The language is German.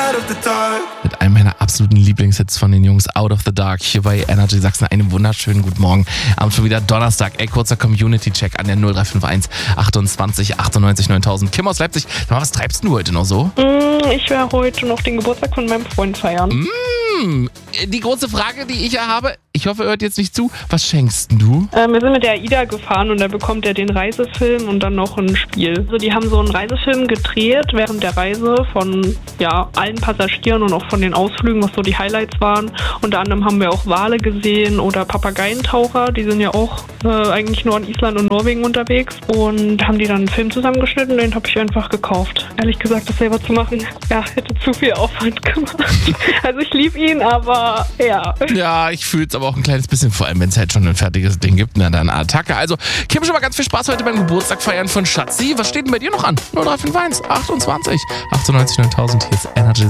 Mit einem meiner absoluten Lieblingshits von den Jungs, Out of the Dark, hier bei Energy Sachsen. Einen wunderschönen guten Morgen. Abend schon wieder Donnerstag. Kurzer Community-Check an der 0351 28 98 9000. Kim aus Leipzig, was treibst du heute noch so? Ich werde heute noch den Geburtstag von meinem Freund feiern. Die große Frage, die ich ja habe, ich hoffe, er hört jetzt nicht zu, was schenkst du? Wir sind mit der AIDA gefahren und da bekommt er den Reisefilm und dann noch ein Spiel. Also die haben so einen Reisefilm gedreht während der Reise von allen Passagieren und auch von den Ausflügen, was so die Highlights waren. Unter anderem haben wir auch Wale gesehen oder Papageientaucher, die sind ja auch eigentlich nur an Island und Norwegen unterwegs und haben die dann einen Film zusammengeschnitten, den habe ich einfach gekauft. Ehrlich gesagt, das selber zu machen, hätte zu viel Aufwand gemacht. Also ich liebe ihn, aber Ja, ich fühle es aber auch ein kleines bisschen, vor allem wenn es halt schon ein fertiges Ding gibt, dann Attacke. Also Kim, schon mal ganz viel Spaß heute beim Geburtstag feiern von Schatzi. Was steht denn bei dir noch an? 0351 28 98 9000, hier ist Energy